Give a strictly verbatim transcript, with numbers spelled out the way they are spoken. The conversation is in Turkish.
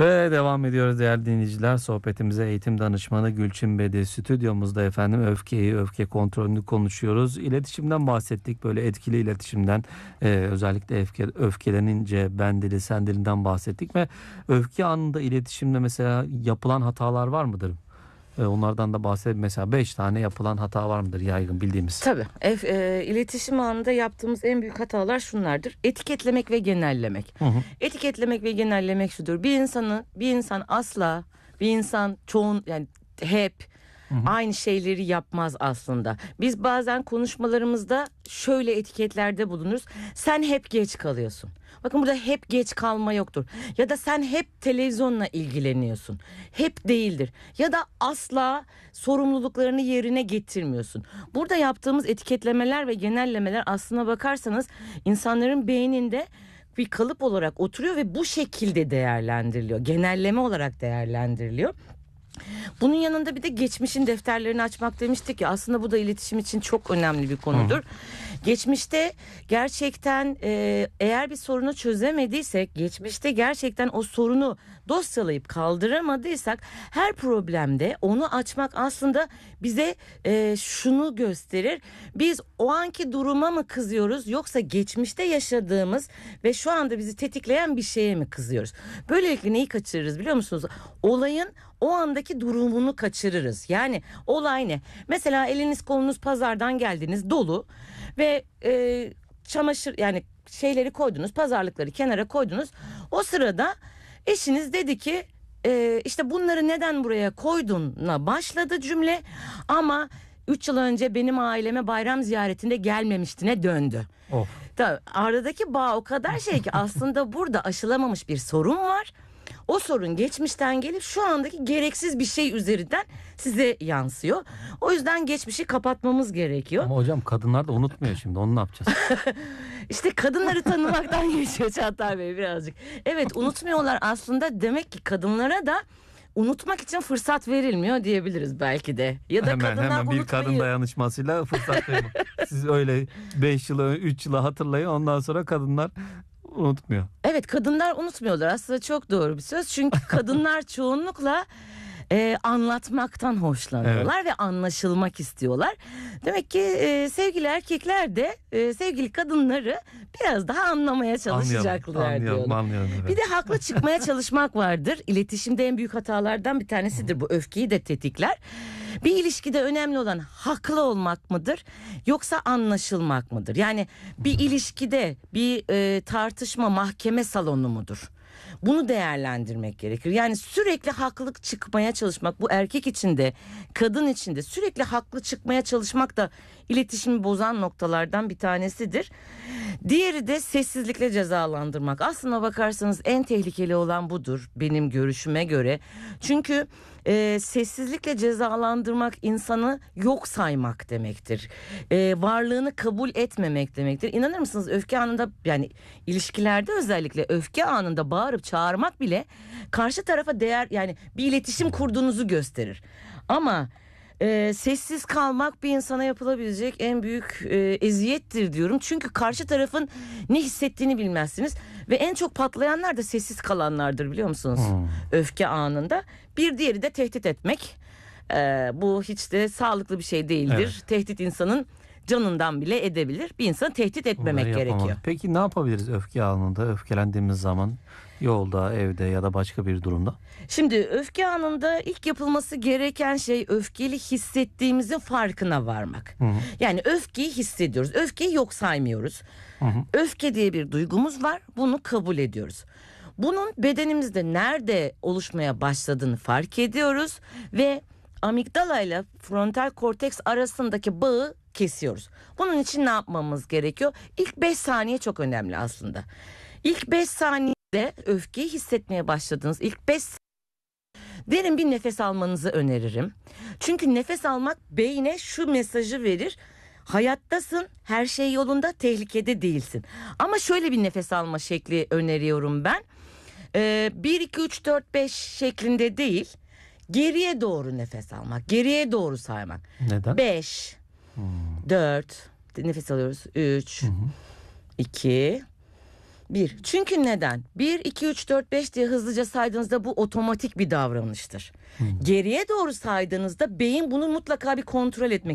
Ve devam ediyoruz değerli dinleyiciler. Sohbetimize eğitim danışmanı Gülçin Bedi stüdyomuzda efendim. Öfkeyi, öfke kontrolünü konuşuyoruz. İletişimden bahsettik. Böyle etkili iletişimden, e, özellikle öfke, öfkelenince ben dili sen dilinden bahsettik ve öfke anında iletişimde mesela yapılan hatalar var mıdır? E, onlardan da bahsedelim. Mesela beş tane yapılan hata var mıdır yaygın bildiğimiz? Tabii. Ef, e, iletişim anında yaptığımız en büyük hatalar şunlardır. Etiketlemek ve genellemek. Hı hı. Etiketlemek ve genellemek şudur. Bir insanı, bir insan asla, bir insan çoğun yani hep Hı hı. aynı şeyleri yapmaz aslında. Biz bazen konuşmalarımızda şöyle etiketlerde bulunuruz. Sen hep geç kalıyorsun. Bakın burada hep geç kalma yoktur. Ya da sen hep televizyonla ilgileniyorsun. Hep değildir. Ya da asla sorumluluklarını yerine getirmiyorsun. Burada yaptığımız etiketlemeler ve genellemeler aslına bakarsanız insanların beyninde bir kalıp olarak oturuyor ve bu şekilde değerlendiriliyor. Genelleme olarak değerlendiriliyor. Bunun yanında bir de geçmişin defterlerini açmak demiştik ya, aslında bu da iletişim için çok önemli bir konudur. Hı. Geçmişte gerçekten e, eğer bir sorunu çözemediysek, geçmişte gerçekten o sorunu dosyalayıp kaldıramadıysak her problemde onu açmak aslında bize e, şunu gösterir. Biz o anki duruma mı kızıyoruz yoksa geçmişte yaşadığımız ve şu anda bizi tetikleyen bir şeye mi kızıyoruz? Böylelikle neyi kaçırırız biliyor musunuz? Olayın o andaki durumunu kaçırırız. Yani olay ne? Mesela eliniz kolunuz pazardan geldiniz dolu ve e, çamaşır yani şeyleri koydunuz, pazarlıkları kenara koydunuz. O sırada eşiniz dedi ki e, işte bunları neden buraya koydunla başladı cümle ama üç yıl önce benim aileme bayram ziyaretinde gelmemiştine döndü. Of. Tabii, aradaki bağ o kadar şey ki aslında burada aşılamamış bir sorun var. O sorun geçmişten gelip şu andaki gereksiz bir şey üzerinden size yansıyor. O yüzden geçmişi kapatmamız gerekiyor. Ama hocam kadınlar da unutmuyor şimdi, onu ne yapacağız? İşte kadınları tanımaktan geçiyor Çağatay Bey birazcık. Evet, unutmuyorlar aslında, demek ki kadınlara da unutmak için fırsat verilmiyor diyebiliriz belki de. Ya da hemen kadınlar hemen bir unutmayı... kadın dayanışmasıyla fırsat verin. Siz öyle beş yılı üç yılı hatırlayın, ondan sonra kadınlar unutmuyor. Evet, kadınlar unutmuyorlar aslında, çok doğru bir söz. Çünkü kadınlar çoğunlukla e, anlatmaktan hoşlanıyorlar, evet, ve anlaşılmak istiyorlar. Demek ki e, sevgili erkekler de e, sevgili kadınları biraz daha anlamaya çalışacaklar anlayalım, diyorlar. anlayalım, evet. Bir de haklı çıkmaya çalışmak vardır. İletişimde en büyük hatalardan bir tanesidir bu, öfkeyi de tetikler. Bir ilişkide önemli olan haklı olmak mıdır yoksa anlaşılmak mıdır? Yani bir ilişkide bir e, tartışma mahkeme salonu mudur? Bunu değerlendirmek gerekir. Yani sürekli haklı çıkmaya çalışmak, bu erkek için de kadın için de sürekli haklı çıkmaya çalışmak da iletişimi bozan noktalardan bir tanesidir. Diğeri de sessizlikle cezalandırmak. Aslına bakarsanız en tehlikeli olan budur benim görüşüme göre. Çünkü e, sessizlikle cezalandırmak insanı yok saymak demektir. E, varlığını kabul etmemek demektir. İnanır mısınız, öfke anında, yani ilişkilerde özellikle öfke anında bağırıp çağırmak bile karşı tarafa değer, yani bir iletişim kurduğunuzu gösterir. Ama Ee, sessiz kalmak bir insana yapılabilecek en büyük e, eziyettir diyorum. Çünkü karşı tarafın ne hissettiğini bilmezsiniz. Ve en çok patlayanlar da sessiz kalanlardır, biliyor musunuz? Hmm. Öfke anında. Bir diğeri de tehdit etmek. Ee, bu hiç de sağlıklı bir şey değildir. Evet. Tehdit insanın canından bile edebilir. Bir insanı tehdit etmemek gerekiyor. Peki ne yapabiliriz öfke anında, öfkelendiğimiz zaman, yolda, evde ya da başka bir durumda? Şimdi öfke anında ilk yapılması gereken şey öfkeli hissettiğimizin farkına varmak. Hı hı. Yani öfkeyi hissediyoruz. Öfkeyi yok saymıyoruz. Hı hı. Öfke diye bir duygumuz var. Bunu kabul ediyoruz. Bunun bedenimizde nerede oluşmaya başladığını fark ediyoruz ve amigdala ile frontal korteks arasındaki bağı kesiyoruz. Bunun için ne yapmamız gerekiyor? İlk beş saniye çok önemli aslında. İlk beş saniyede öfkeyi hissetmeye başladığınız ilk beş derin bir nefes almanızı öneririm. Çünkü nefes almak beyne şu mesajı verir: hayattasın, her şey yolunda, tehlikede değilsin. Ama şöyle bir nefes alma şekli öneriyorum ben. Ee, bir, iki, üç, dört, beş şeklinde değil. Geriye doğru nefes almak, geriye doğru saymak. Neden? beş, hmm. dört, nefes alıyoruz. üç, iki, Bir. Çünkü neden? Bir, iki, üç, dört, beş diye hızlıca saydığınızda bu otomatik bir davranıştır. Hmm. Geriye doğru saydığınızda beyin bunu mutlaka bir kontrol etmek